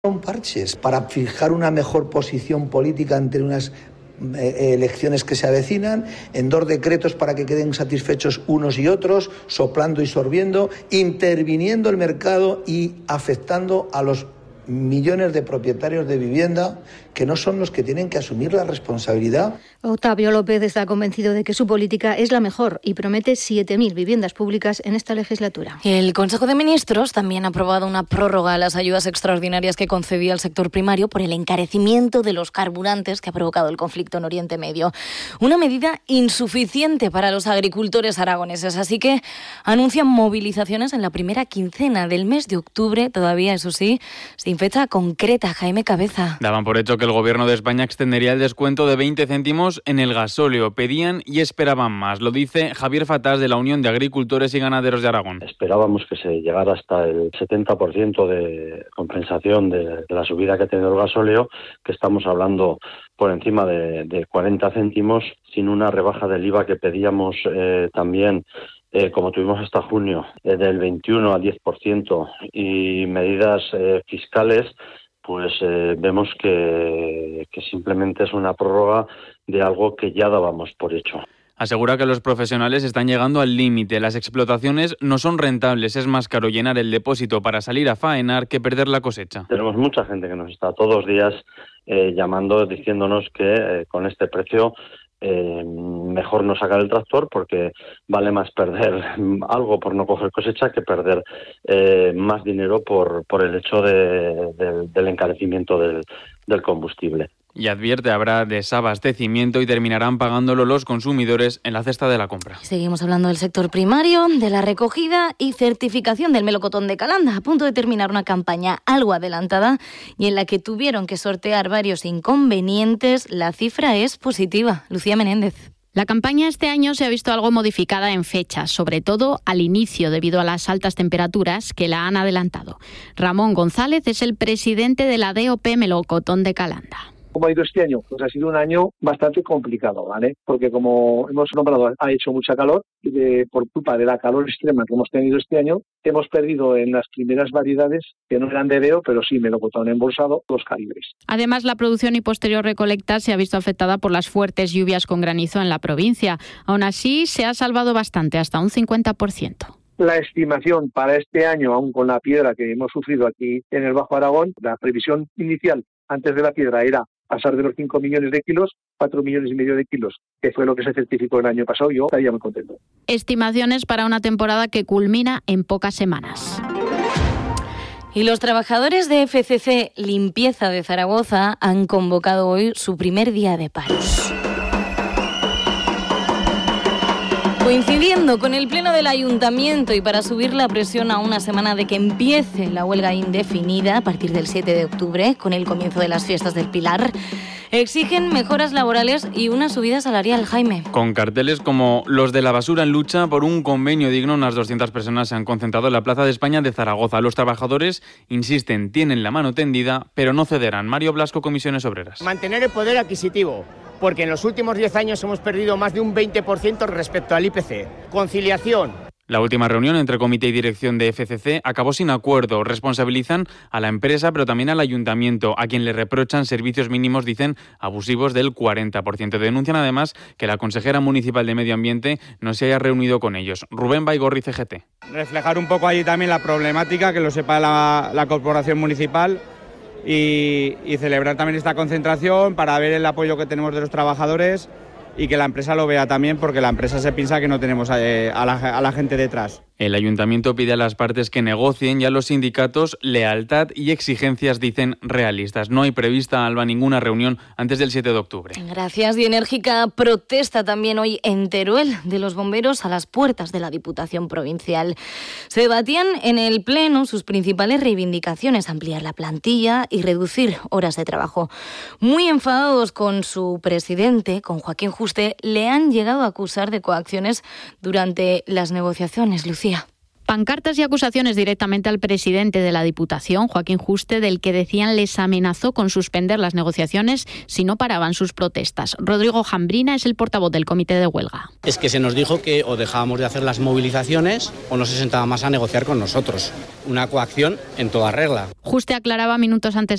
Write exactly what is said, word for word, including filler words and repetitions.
Son parches para fijar una mejor posición política ante unas eh, elecciones que se avecinan, en dos decretos para que queden satisfechos unos y otros, soplando y sorbiendo, interviniendo el mercado y afectando a los millones de propietarios de vivienda que no son los que tienen que asumir la responsabilidad. Octavio López está convencido de que su política es la mejor y promete siete mil viviendas públicas en esta legislatura. El Consejo de Ministros también ha aprobado una prórroga a las ayudas extraordinarias que concedía al sector primario por el encarecimiento de los carburantes que ha provocado el conflicto en Oriente Medio. Una medida insuficiente para los agricultores aragoneses, así que anuncian movilizaciones en la primera quincena del mes de octubre, todavía, eso sí, sin fecha concreta. Jaime Cabeza. Daban por hecho que el Gobierno de España extendería el descuento de veinte céntimos en el gasóleo. Pedían y esperaban más. Lo dice Javier Fatás, de la Unión de Agricultores y Ganaderos de Aragón. Esperábamos que se llegara hasta el setenta por ciento de compensación de, de la subida que ha tenido el gasóleo, que estamos hablando por encima de, de cuarenta céntimos, sin una rebaja del I V A que pedíamos eh, también, Eh, como tuvimos hasta junio, eh, del veintiuno al diez por ciento, y medidas eh, fiscales, pues eh, vemos que, que simplemente es una prórroga de algo que ya dábamos por hecho. Asegura que los profesionales están llegando al límite. Las explotaciones no son rentables. Es más caro llenar el depósito para salir a faenar que perder la cosecha. Tenemos mucha gente que nos está todos los días eh, llamando, diciéndonos que eh, con este precio Eh, mejor no sacar el tractor porque vale más perder algo por no coger cosecha que perder eh, más dinero por, por el hecho de, de, del encarecimiento del, del combustible. Y advierte, habrá desabastecimiento y terminarán pagándolo los consumidores en la cesta de la compra. Seguimos hablando del sector primario, de la recogida y certificación del melocotón de Calanda, a punto de terminar una campaña algo adelantada y en la que tuvieron que sortear varios inconvenientes. La cifra es positiva. Lucía Menéndez. La campaña este año se ha visto algo modificada en fechas, sobre todo al inicio, debido a las altas temperaturas que la han adelantado. Ramón González es el presidente de la D O P Melocotón de Calanda. ¿Cómo ha ido este año? Pues ha sido un año bastante complicado, ¿vale? Porque como hemos nombrado, ha hecho mucha calor y de, por culpa de la calor extrema que hemos tenido este año, hemos perdido en las primeras variedades, que no eran de D O, pero sí melocotón embolsado, los calibres. Además, la producción y posterior recolecta se ha visto afectada por las fuertes lluvias con granizo en la provincia. Aún así, se ha salvado bastante, hasta un cincuenta por ciento. La estimación para este año, aún con la piedra que hemos sufrido aquí en el Bajo Aragón, la previsión inicial antes de la piedra era pasar de los cinco millones de kilos, cuatro millones y medio de kilos, que fue lo que se certificó el año pasado. Yo estaría muy contento. Estimaciones para una temporada que culmina en pocas semanas. Y los trabajadores de F C C Limpieza de Zaragoza han convocado hoy su primer día de paros. Coincidiendo con el pleno del ayuntamiento y para subir la presión a una semana de que empiece la huelga indefinida a partir del siete de octubre, con el comienzo de las fiestas del Pilar, exigen mejoras laborales y una subida salarial, Jaime. Con carteles como los de la basura en lucha por un convenio digno, unas doscientas personas se han concentrado en la Plaza de España de Zaragoza. Los trabajadores insisten, tienen la mano tendida, pero no cederán. Mario Blasco, Comisiones Obreras. Mantener el poder adquisitivo, porque en los últimos diez años hemos perdido más de un veinte por ciento respecto al I P C. Conciliación. La última reunión entre comité y dirección de F C C acabó sin acuerdo. Responsabilizan a la empresa, pero también al ayuntamiento, a quien le reprochan servicios mínimos, dicen, abusivos del cuarenta por ciento. Denuncian además que la consejera municipal de Medio Ambiente no se haya reunido con ellos. Rubén Baigorri, C G T. Reflejar un poco allí también la problemática, que lo sepa la, la corporación municipal, y, y celebrar también esta concentración para ver el apoyo que tenemos de los trabajadores y que la empresa lo vea también, porque la empresa se piensa que no tenemos eh, a, la, a la gente detrás. El ayuntamiento pide a las partes que negocien y a los sindicatos lealtad y exigencias, dicen, realistas. No hay prevista, Alba, ninguna reunión antes del siete de octubre. Gracias. Y enérgica protesta también hoy en Teruel de los bomberos a las puertas de la Diputación Provincial. Se debatían en el Pleno sus principales reivindicaciones: ampliar la plantilla y reducir horas de trabajo. Muy enfadados con su presidente, con Joaquín Juste, le han llegado a acusar de coacciones durante las negociaciones. Lucía. Pancartas y acusaciones directamente al presidente de la Diputación, Joaquín Juste, del que decían les amenazó con suspender las negociaciones si no paraban sus protestas. Rodrigo Jambrina es el portavoz del comité de huelga. Es que se nos dijo que o dejábamos de hacer las movilizaciones o no se sentaba más a negociar con nosotros. Una coacción en toda regla. Juste aclaraba minutos antes